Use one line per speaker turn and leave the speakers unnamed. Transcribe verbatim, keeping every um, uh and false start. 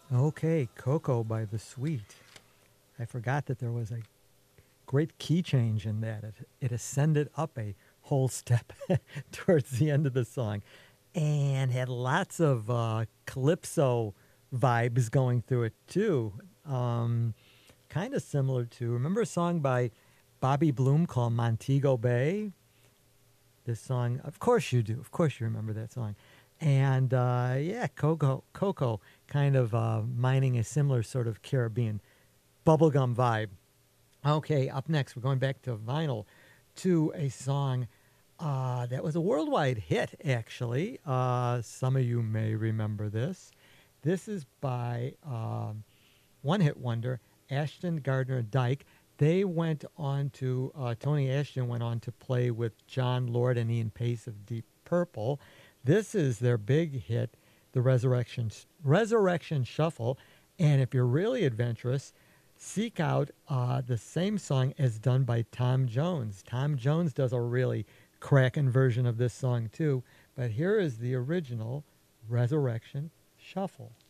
Okay, Coco by The Sweet. I forgot that there was a great key change in that. It, it ascended up a whole step towards the end of the song and had lots of uh, calypso vibes going through it too. Um, kind of similar to, remember a song by Bobby Bloom called Montego Bay? This song, of course you do. Of course you remember that song. And uh, yeah, Coco, Coco kind of uh, mining a similar sort of Caribbean bubblegum vibe. Okay, up next, we're going back to vinyl to a song uh, that was a worldwide hit, actually. Uh, some of you may remember this. This is by um, one hit wonder, Ashton Gardner Dyke. They went on to, uh, Tony Ashton went on to play with John Lord and Ian Pace of Deep Purple. This is their big hit, the Resurrection, Resurrection Shuffle. And if you're really adventurous, seek out uh, the same song as done by Tom Jones. Tom Jones does a really cracking version of this song too, but here is the original Resurrection Shuffle.